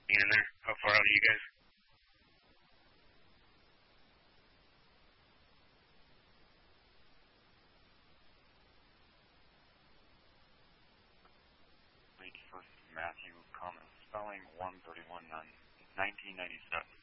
in there? How far out are you guys? Late first Matthew, comment spelling 131 on 1997.